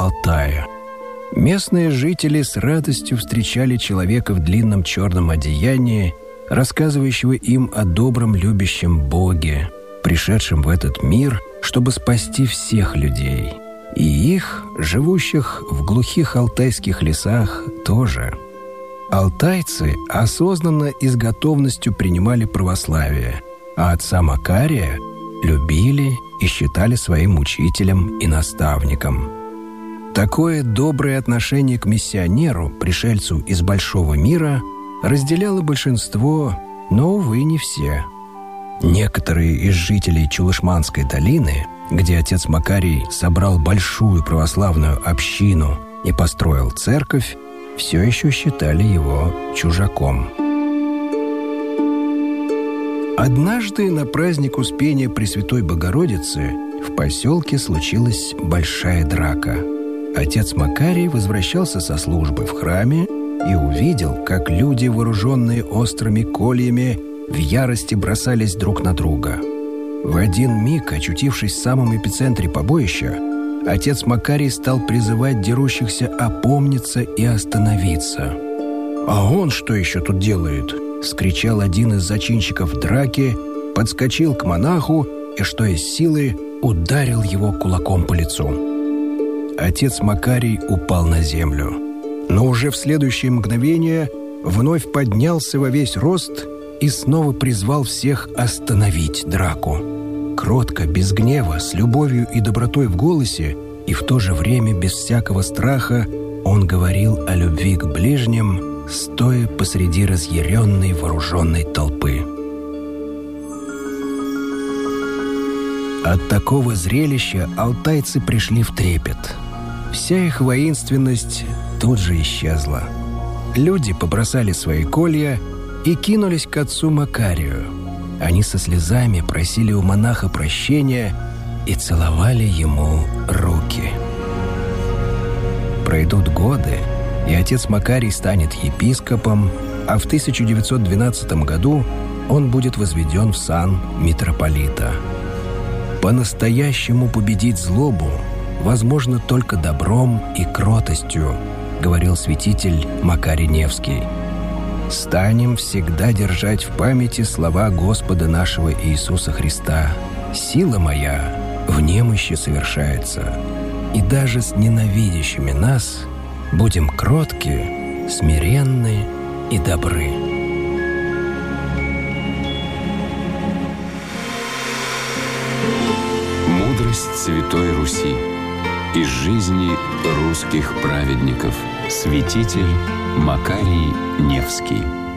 Алтая. Местные жители с радостью встречали человека в длинном черном одеянии, рассказывающего им о добром любящем Боге, пришедшем в этот мир, чтобы спасти всех людей. И их, живущих в глухих алтайских лесах, тоже. Алтайцы осознанно и с готовностью принимали православие, а отца Макария любили и считали своим учителем и наставником. Такое доброе отношение к миссионеру, пришельцу из большого мира, разделяло большинство, но, увы, не все. Некоторые из жителей Чулышманской долины, где отец Макарий собрал большую православную общину и построил церковь, все еще считали его чужаком. Однажды на праздник Успения Пресвятой Богородицы в поселке случилась большая драка. Отец Макарий возвращался со службы в храме и увидел, как люди, вооруженные острыми кольями, в ярости бросались друг на друга. В один миг, очутившись в самом эпицентре побоища, отец Макарий стал призывать дерущихся опомниться и остановиться. «А он что еще тут делает?» — вскричал один из зачинщиков драки, подскочил к монаху и, что из силы, ударил его кулаком по лицу. Отец Макарий упал на землю, но уже в следующее мгновение вновь поднялся во весь рост и снова призвал всех остановить драку. Кротко, без гнева, с любовью и добротой в голосе и в то же время без всякого страха он говорил о любви к ближним, стоя посреди разъяренной вооруженной толпы. От такого зрелища алтайцы пришли в трепет. Вся их воинственность тут же исчезла. Люди побросали свои колья и кинулись к отцу Макарию. Они со слезами просили у монаха прощения и целовали ему руки. Пройдут годы, и отец Макарий станет епископом, а в 1912 году он будет возведен в сан митрополита. По-настоящему победить злобу возможно только добром и кротостью, говорил святитель Макарий Невский. Станем всегда держать в памяти слова Господа нашего Иисуса Христа: «Сила моя в немощи совершается». И даже с ненавидящими нас будем кротки, смиренны и добры. Мудрость Святой Руси из жизни русских праведников. Святитель Макарий Невский.